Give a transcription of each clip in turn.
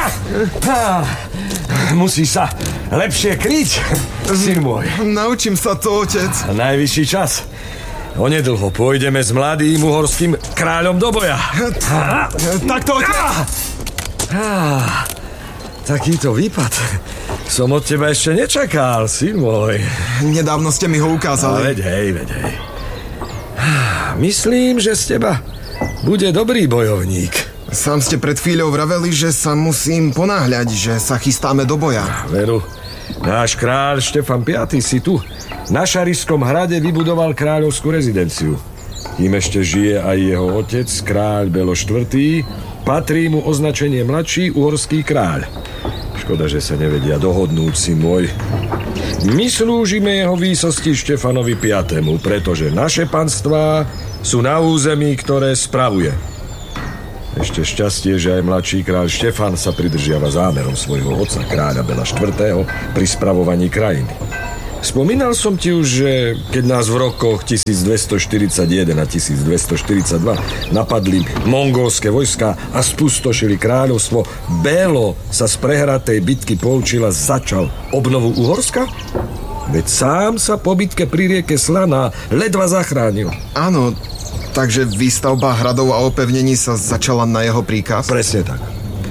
Musíš sa lepšie kryť, syn môj. Naučím sa to, otec. Najvyšší čas. Onedlho pôjdeme s mladým uhorským kráľom do boja. Takto, otec. Takýto výpad som od teba ešte nečakal, syn môj. Nedávno ste mi ho ukázali. Veď hej. Myslím, že z teba bude dobrý bojovník. Sám ste pred chvíľou vraveli, že sa musím ponáhľať, že sa chystáme do boja. Veru, náš kráľ Štefan V si tu na Šarišskom hrade vybudoval kráľovskú rezidenciu. Kým ešte žije aj jeho otec, kráľ Belo IV, patrí mu označenie mladší uhorský kráľ. Škoda, že sa nevedia dohodnúť, syn môj. My slúžime jeho výsosti Štefanovi V, pretože naše panstvá sú na území, ktoré spravuje. Ešte šťastie, že aj mladší kráľ Štefan sa pridržiava zámerom svojho otca, kráľa Bela IV, pri spravovaní krajiny. Spomínal som ti už, že keď nás v rokoch 1241 a 1242 napadli mongolské vojska a spustošili kráľovstvo, Bélo sa z prehratej bitky poučil a začal obnovu Uhorska? Veď sám sa po bitke pri rieke Slaná ledva zachránil. Áno, takže výstavba hradov a opevnení sa začala na jeho príkaz? Presne tak.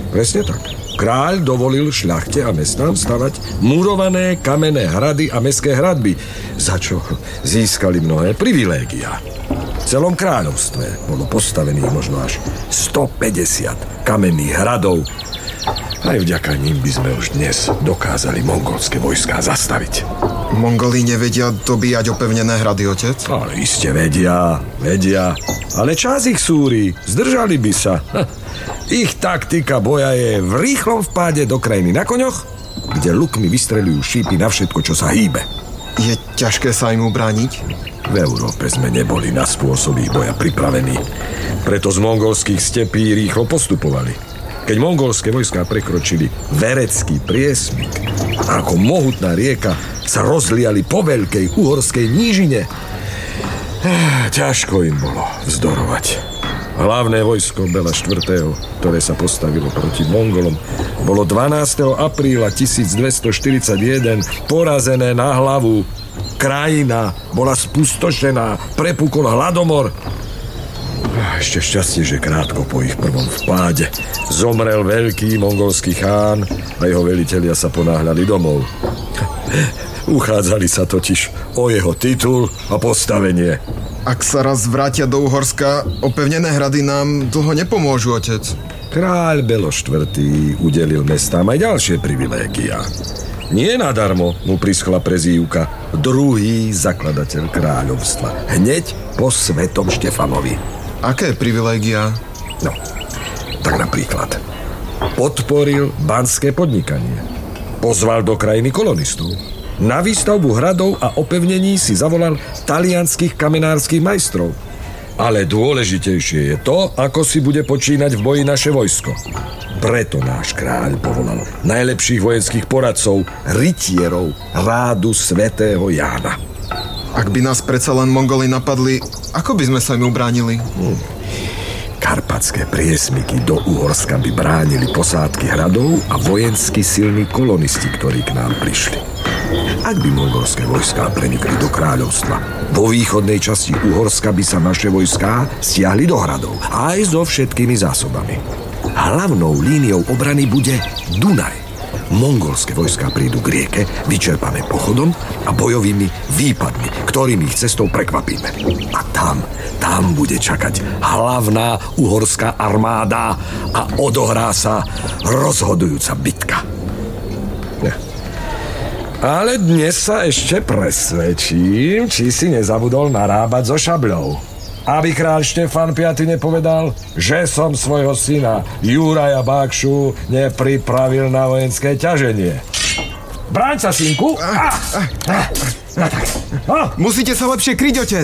Kráľ dovolil šľachte a mestám stavať murované kamenné hrady a mestské hradby, za čo získali mnohé privilégia. V celom kráľovstve bolo postavených možno až 150 kamenných hradov. Aj vďaka nim by sme už dnes dokázali mongolské vojská zastaviť. Mongoli nevedia dobíjať opevnené hrady, otec? Ale iste vedia. Ale čas ich súri, zdržali by sa. Ich taktika boja je v rýchlom vpáde do krajiny na koňoch, kde lukmi vystreľujú šípy na všetko, čo sa hýbe. Je ťažké sa im ubrániť? V Európe sme neboli na spôsob ich boja pripravení. Preto z mongolských stepí rýchlo postupovali. Keď mongolské vojská prekročili Verecký priesmyk a ako mohutná rieka sa rozliali po veľkej uhorskej nížine, ťažko im bolo vzdorovať. Hlavné vojsko Bela IV, ktoré sa postavilo proti Mongolom, bolo 12. apríla 1241 porazené na hlavu. Krajina bola spustošená, prepukol hladomor. Ešte šťastie, že krátko po ich prvom vpáde zomrel veľký mongolský chán a jeho velitelia sa ponáhľali domov. Uchádzali sa totiž o jeho titul a postavenie. Ak sa raz vrátia do Uhorska, opevnené hrady nám dlho nepomôžu, otec. Kráľ Belo IV udelil mestám aj ďalšie privilégia. Nie nadarmo mu prischla prezývka druhý zakladateľ kráľovstva, hneď po svetom Štefanovi. Aké privilégia? No, tak napríklad podporil banské podnikanie, pozval do krajiny kolonistov, na výstavbu hradov a opevnení si zavolal talianskych kamenárskych majstrov. Ale dôležitejšie je to, ako si bude počínať v boji naše vojsko. Preto náš kráľ povolal najlepších vojenských poradcov, rytierov rádu svätého Jána. Ak by nás predsa len Mongoli napadli, ako by sme sa im ubránili? Karpatské priesmyky do Uhorska by bránili posádky hradov a vojensky silní kolonisti, ktorí k nám prišli. Ak by mongolské vojská prenikli do kráľovstva, vo východnej časti Uhorska by sa naše vojská stiahli do hradov, aj so všetkými zásobami. Hlavnou líniou obrany bude Dunaj. Mongolské vojská prídu k rieke, vyčerpané pochodom a bojovými výpadmi, ktorými ich cestou prekvapíme. A tam bude čakať hlavná uhorská armáda a odohrá sa rozhodujúca bitka. Ale dnes sa ešte presvedčím, či si nezabudol narábať so šabľou. Aby kráľ Štefan V nepovedal, že som svojho syna Juraja Bákšu nepripravil na vojenské ťaženie. Bráň sa, synku! Musíte sa lepšie kryť, otec!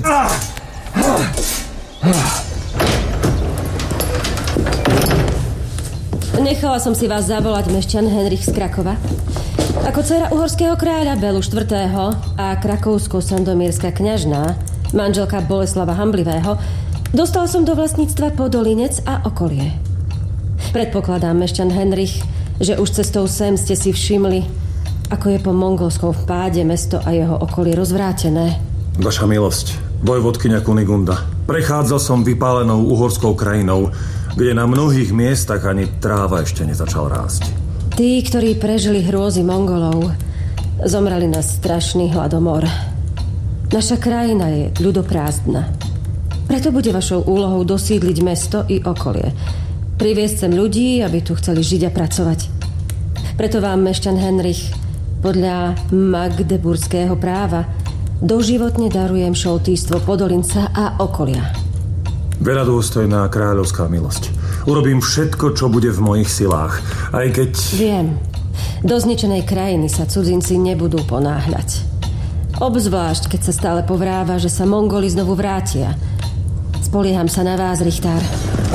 Nechala som si vás zavolať, mešťan Henrich z Krakova. Ako dcera uhorského kráľa Belu IV. A krakovsko-sandomírska kňažná, manželka Boleslava Hamblivého, dostal som do vlastníctva Podolinec a okolie. Predpokladám, mešťan Henrich, že už cestou sem ste si všimli, ako je po mongolskom vpáde mesto a jeho okolie rozvrátené. Vaša milosť, vojvodkyňa Kunigunda, prechádzal som vypálenou uhorskou krajinou, kde na mnohých miestach ani tráva ešte nezačal rásť. Tí, ktorí prežili hrôzy Mongolov, zomreli na strašný hladomor. Naša krajina je ľudoprázdna. Preto bude vašou úlohou dosídliť mesto i okolie. Priviesť sem ľudí, aby tu chceli žiť a pracovať. Preto vám mešťan Henrich podľa magdeburského práva doživotne darujem šoltýstvo Podolinca a okolia. Veľadôstojná kráľovská milosť. Urobím všetko, čo bude v mojich silách, aj keď... Viem. Do zničenej krajiny sa cudzinci nebudú ponáhľať. Obzvlášť, keď sa stále povráva, že sa Mongoli znovu vrátia. Spolieham sa na vás, Richtár.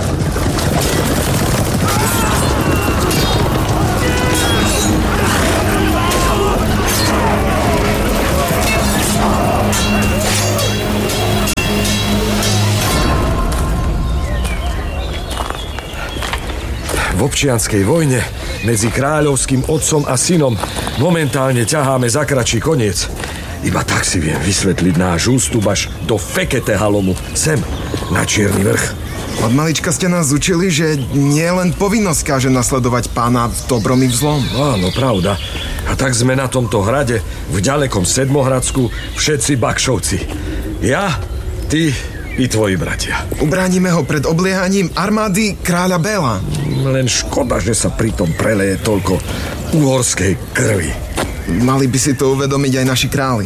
V občianskej vojne medzi kráľovským otcom a synom momentálne ťaháme za kratší koniec. Iba tak si viem vysvetliť náš ústup až do Fekete Halomu, sem, na Čierny vrch. Od malička ste nás učili, že nie len povinnosť káže nasledovať pána v dobrom i v zlom. Áno, pravda. A tak sme na tomto hrade, v ďalekom Sedmohradsku, všetci Bakšovci. Ja, ty i tvoji bratia. Ubránime ho pred obliehaním armády kráľa Béla. Len škoda, že sa pritom preleje toľko uhorskej krvi. Mali by si to uvedomiť aj naši králi.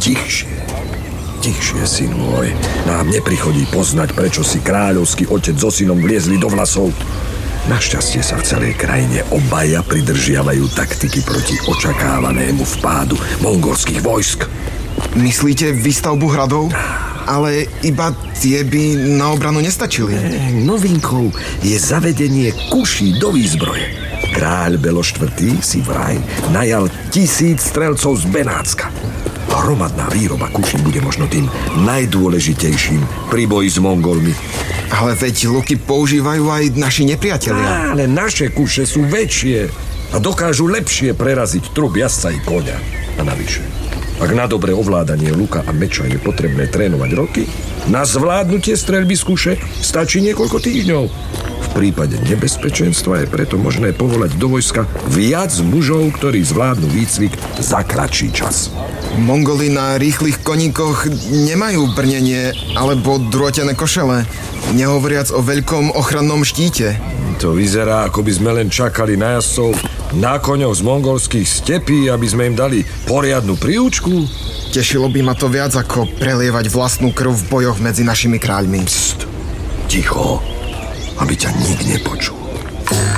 Tichšie, syn môj. Nám neprichodí poznať, prečo si kráľovský otec so synom vliezli do vlasov. Našťastie sa v celej krajine obaja pridržiavajú taktiky proti očakávanému vpádu mongolských vojsk. Myslíte výstavbu hradov? Ale iba tie by na obranu nestačili. Novinkou je zavedenie kuší do výzbroje. Kráľ Belo IV. Si vraj najal 1000 strelcov z Benátska. Hromadná výroba kuší bude možno tým najdôležitejším pri boji s Mongolmi. Ale veď luky používajú aj naši nepriatelia. Ale naše kuše sú väčšie a dokážu lepšie preraziť trup jazdca i koňa. A navyše, ak na dobré ovládanie luka a meča je potrebné trénovať roky, na zvládnutie streľby z kuše stačí niekoľko týždňov. V prípade nebezpečenstva je preto možné povolať do vojska viac mužov, ktorí zvládnu výcvik za kratší čas. Mongoli na rýchlych koníkoch nemajú brnenie alebo drôtené košele, nehovoriac o veľkom ochrannom štíte. To vyzerá, ako by sme len čakali na jazdcov na koňoch z mongolských stepí, aby sme im dali poriadnu príučku. Tešilo by ma to viac, ako prelievať vlastnú krv v bojoch medzi našimi kráľmi. Pst, ticho, aby ťa nik nepočul.